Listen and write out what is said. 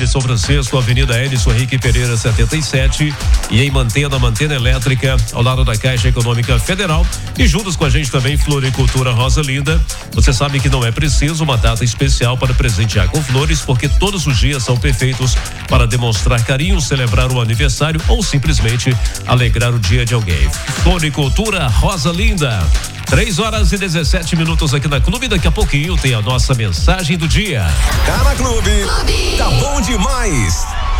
de São Francisco, Avenida Edson Henrique Pereira 77 e em Mantena Elétrica, ao lado da Caixa Econômica Federal. E juntos com a gente também Floricultura Rosa Linda. Você sabe que não é preciso uma data especial para presentear com flores, porque todos os dias são perfeitos para demonstrar carinho, celebrar o aniversário ou simplesmente alegrar o dia de alguém. Floricultura Rosa Linda. 3h17 aqui na Clube. Daqui a pouquinho tem a nossa mensagem do dia. Tá na Clube. Tá bom demais.